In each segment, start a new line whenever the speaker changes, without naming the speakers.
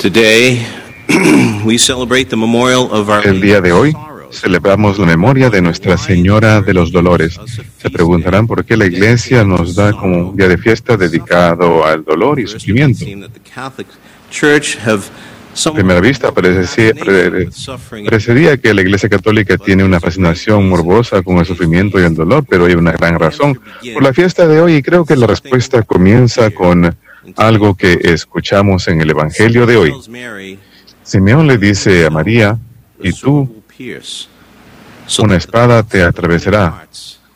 Today, we celebrate the memorial of our
El día de hoy celebramos la memoria de Nuestra Señora de los Dolores. Se preguntarán por qué la Iglesia nos da como un día de fiesta dedicado al dolor y sufrimiento. A primera vista parecería que la Iglesia Católica tiene una fascinación morbosa con el sufrimiento y el dolor, pero hay una gran razón por la fiesta de hoy, y creo que la respuesta comienza con algo que escuchamos en el Evangelio de hoy. Simeón le dice a María: y tú, una espada te atravesará,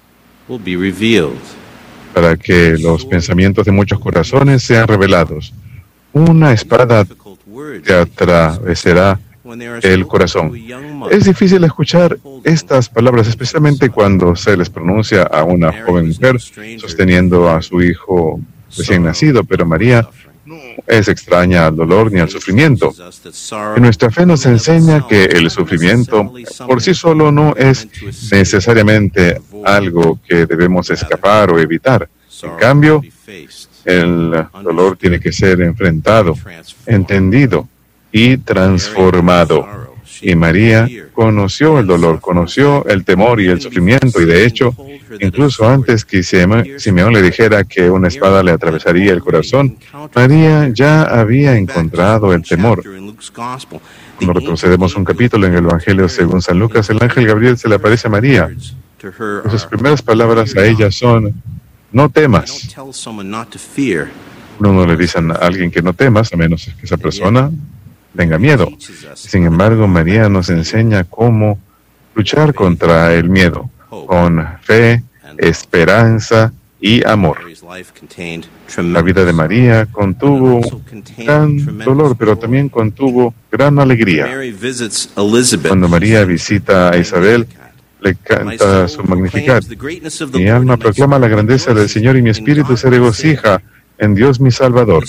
para que los pensamientos de muchos corazones sean revelados. Una espada te atravesará el corazón. Es difícil escuchar estas palabras, especialmente cuando se les pronuncia a una joven mujer sosteniendo a su hijo recién nacido, pero María no es extraña al dolor ni al sufrimiento. Y nuestra fe nos enseña que el sufrimiento por sí solo no es necesariamente algo que debemos escapar o evitar. En cambio, el dolor tiene que ser enfrentado, entendido y transformado. Y María conoció el dolor, conoció el temor y el sufrimiento, y de hecho, incluso antes que Simeón le dijera que una espada le atravesaría el corazón, María ya había encontrado el temor. Cuando retrocedemos un capítulo en el Evangelio según San Lucas, el ángel Gabriel se le aparece a María. Sus primeras palabras a ella son: no temas. Uno no le dice a alguien que no temas, a menos que esa persona tenga miedo. Sin embargo, María nos enseña cómo luchar contra el miedo, con fe, esperanza y amor. La vida de María contuvo gran dolor, pero también contuvo gran alegría. Cuando María visita a Isabel, le canta su Magnificat. Mi alma proclama la grandeza del Señor y mi espíritu se regocija en Dios mi Salvador.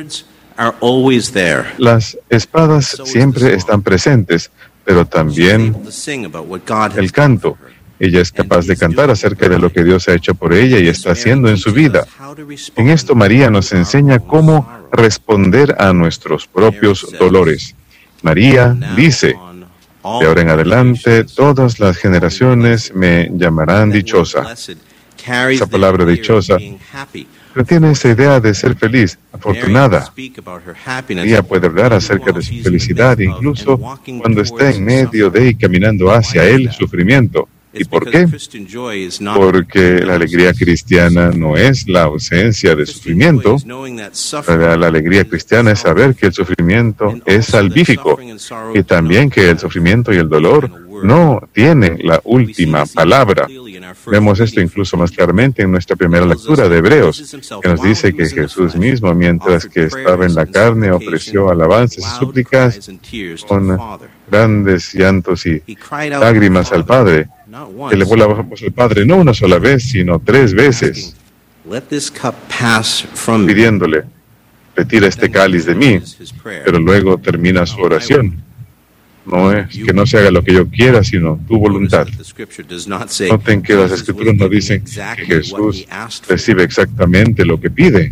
Las espadas siempre están presentes, pero también el canto. Ella es capaz de cantar acerca de lo que Dios ha hecho por ella y está haciendo en su vida. En esto María nos enseña cómo responder a nuestros propios dolores. María dice: de ahora en adelante, todas las generaciones me llamarán dichosa. Esa palabra dichosa tiene esa idea de ser feliz, afortunada. Ella puede hablar acerca de su felicidad, incluso cuando está en medio de y caminando hacia el sufrimiento. ¿Y por qué? Porque la alegría cristiana no es la ausencia de sufrimiento. La alegría cristiana es saber que el sufrimiento es salvífico y también que el sufrimiento y el dolor no tienen la última palabra. Vemos esto incluso más claramente en nuestra primera lectura de Hebreos, que nos dice que Jesús mismo, mientras que estaba en la carne, ofreció alabanzas y súplicas con grandes llantos y lágrimas al Padre. Elevó la voz al Padre no una sola vez, sino 3 veces, pidiéndole: retira este cáliz de mí. Pero luego termina su oración: no es que no se haga lo que yo quiera, sino tu voluntad. Noten que las Escrituras no dicen que Jesús recibe exactamente lo que pide.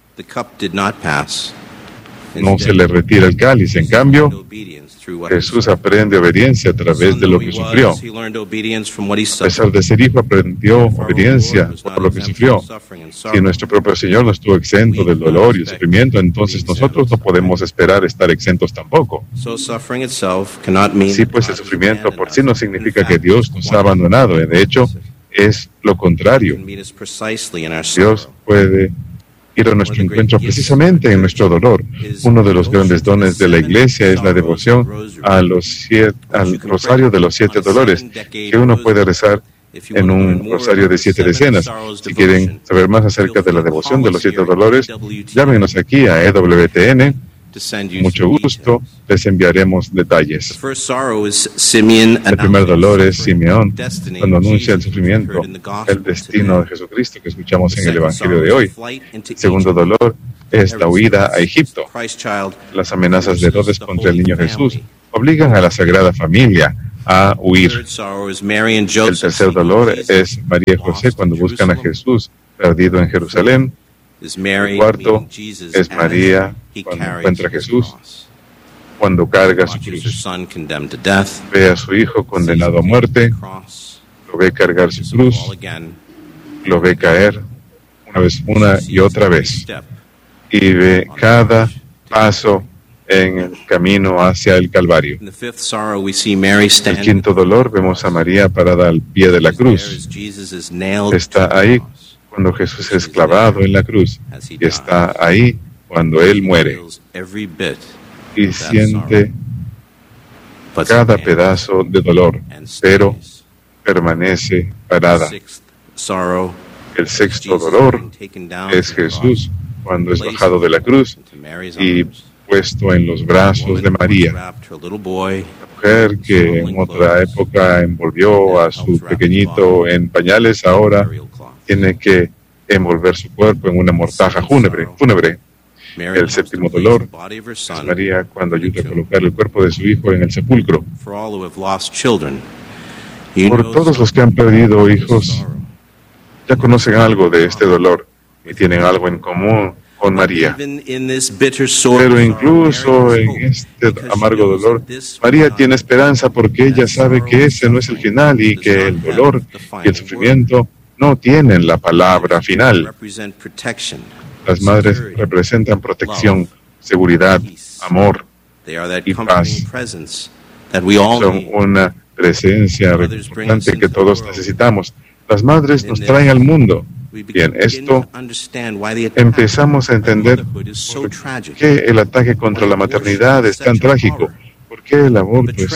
No se le retira el cáliz. En cambio, Jesús aprende obediencia a través de lo que sufrió. A pesar de ser hijo, aprendió obediencia por lo que sufrió. Si nuestro propio Señor no estuvo exento del dolor y el sufrimiento, entonces nosotros no podemos esperar estar exentos tampoco. Sí, pues el sufrimiento por sí no significa que Dios nos ha abandonado. De hecho, es lo contrario. Dios puede ir a nuestro encuentro precisamente en nuestro dolor. Uno de los grandes dones de la Iglesia es la devoción al rosario de los 7 dolores, que uno puede rezar en un rosario de 7 decenas. Si quieren saber más acerca de la devoción de los 7 dolores, llámenos aquí a EWTN. Mucho gusto, les enviaremos detalles. El primer dolor es Simeón, cuando anuncia el sufrimiento, el destino de Jesucristo que escuchamos en el Evangelio de hoy. El segundo dolor es la huida a Egipto. Las amenazas de Herodes contra el niño Jesús obligan a la Sagrada Familia a huir. El tercer dolor es María y José cuando buscan a Jesús perdido en Jerusalén. El cuarto es María cuando encuentra a Jesús cuando carga su cruz. Ve a su hijo condenado a muerte, lo ve cargar su cruz, lo ve caer una y otra vez, y ve cada paso en el camino hacia el Calvario. En el quinto dolor vemos a María parada al pie de la cruz. Está ahí cuando Jesús es clavado en la cruz, y está ahí cuando Él muere, y siente cada pedazo de dolor, pero permanece parada. El sexto dolor es Jesús cuando es bajado de la cruz y puesto en los brazos de María, la mujer que en otra época envolvió a su pequeñito en pañales, ahora tiene que envolver su cuerpo en una mortaja fúnebre. El séptimo dolor es María cuando ayuda a colocar el cuerpo de su hijo en el sepulcro. Por todos los que han perdido hijos, ya conocen algo de este dolor y tienen algo en común con María. Pero incluso en este amargo dolor, María tiene esperanza porque ella sabe que ese no es el final y que el dolor y el sufrimiento no tienen la palabra final. Las madres representan protección, seguridad, amor y paz. Son una presencia importante que todos necesitamos. Las madres nos traen al mundo. Bien, esto empezamos a entender por qué el ataque contra la maternidad es tan trágico, por qué el aborto es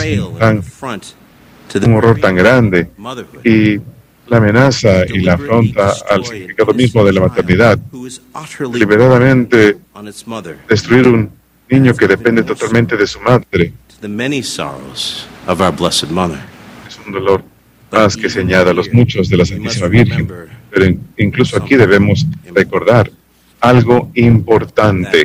un horror tan grande, y la amenaza y la afronta al significado mismo de la maternidad. Deliberadamente destruir un niño que depende totalmente de su madre es un dolor más que se añada a los muchos de la Santísima Virgen, pero incluso aquí debemos recordar algo importante,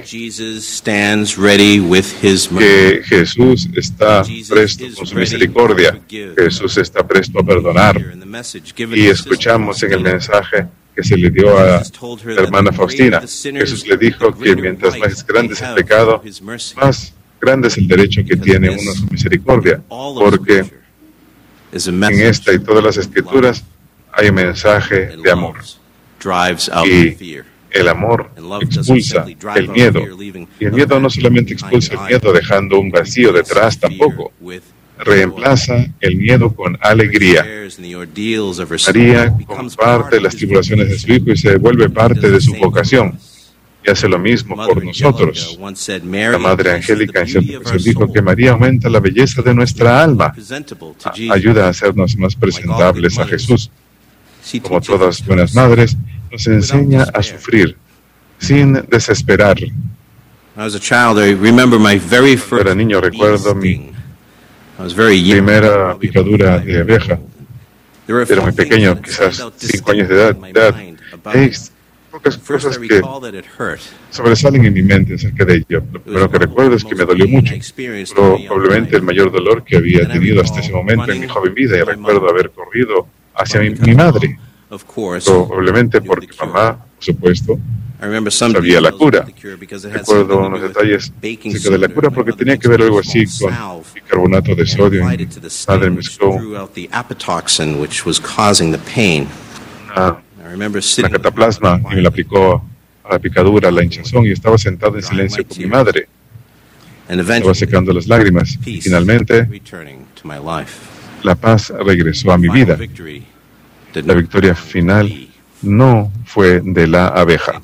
que Jesús está presto con su misericordia, Jesús está presto a perdonar, y escuchamos en el mensaje que se le dio a la hermana Faustina, Jesús le dijo que mientras más grande es el pecado, más grande es el derecho que tiene uno a su misericordia, porque en esta y todas las escrituras hay un mensaje de amor, y el amor expulsa el miedo, y el miedo no solamente expulsa el miedo dejando un vacío detrás, tampoco reemplaza el miedo con alegría. María comparte las tribulaciones de su hijo y se vuelve parte de su vocación, y hace lo mismo por nosotros. La Madre Angélica en cierta ocasión dijo que María aumenta la belleza de nuestra alma, ayuda a hacernos más presentables a Jesús. Como todas buenas madres, nos enseña a sufrir sin desesperar. Cuando era niño, recuerdo mi primera picadura de abeja. Era muy pequeño, quizás 5 años de edad. Hay pocas cosas que sobresalen en mi mente acerca de ello. Lo primero que recuerdo es que me dolió mucho, probablemente el mayor dolor que había tenido hasta ese momento en mi joven vida, y recuerdo haber corrido hacia mi madre, probablemente porque mamá, por supuesto, sabía la cura. Recuerdo unos detalles acerca de la cura porque tenía que ver algo así con bicarbonato de sodio. Mi madre mezcló una cataplasma y me la aplicó a la picadura, a la hinchazón, y estaba sentado en silencio con mi madre. Estaba secando las lágrimas. Y finalmente, la paz regresó a mi vida. La victoria final no fue de la abeja.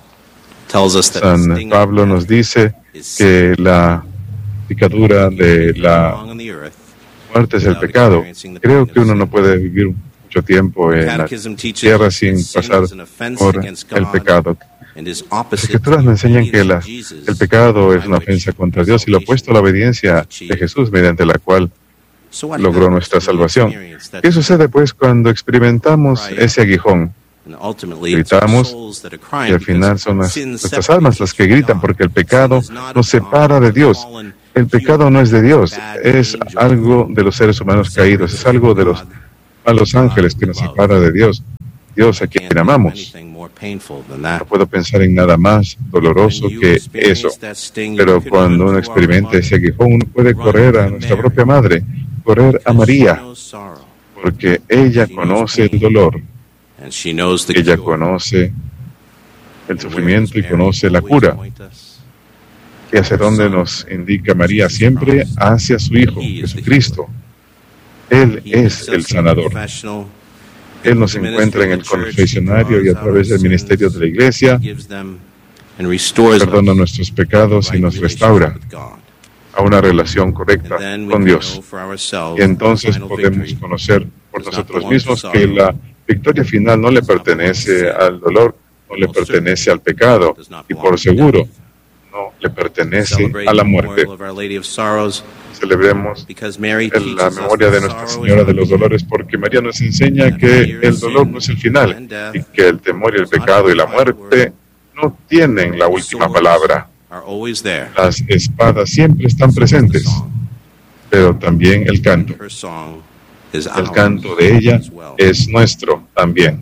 San Pablo nos dice que la picadura de la muerte es el pecado. Creo que uno no puede vivir mucho tiempo en la tierra sin pasar por el pecado. Las escrituras me enseñan que el pecado es una ofensa contra Dios y lo opuesto a la obediencia de Jesús, mediante la cual logró nuestra salvación. ¿Qué sucede pues cuando experimentamos ese aguijón? Gritamos y al final son nuestras almas las que gritan, porque el pecado nos separa de Dios. El pecado no es de Dios, es algo de los seres humanos caídos, es algo de los malos ángeles que nos separa de Dios, Dios a quien amamos. No puedo pensar en nada más doloroso que eso. Pero cuando uno experimenta ese aguijón, uno puede correr a nuestra propia madre, correr a María, porque ella conoce el dolor, ella conoce el sufrimiento y conoce la cura. ¿Y hacia dónde nos indica María? Siempre hacia su Hijo, Jesucristo. Él es el sanador. Él nos encuentra en el confesionario y a través del ministerio de la Iglesia perdona nuestros pecados y nos restaura a una relación correcta con Dios. Y entonces podemos conocer por nosotros mismos que la victoria final no le pertenece al dolor, no le pertenece al pecado y por seguro no le pertenece a la muerte. Celebremos la memoria de Nuestra Señora de los Dolores porque María nos enseña que el dolor no es el final y que el temor y el pecado y la muerte no tienen la última palabra. Las espadas siempre están presentes, pero también el canto. El canto de ella es nuestro también.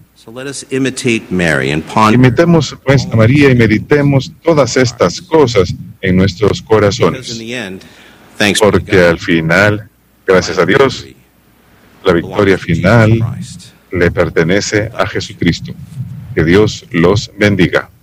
Imitemos pues a María y meditemos todas estas cosas en nuestros corazones, porque al final, gracias a Dios, la victoria final le pertenece a Jesucristo. Que Dios los bendiga.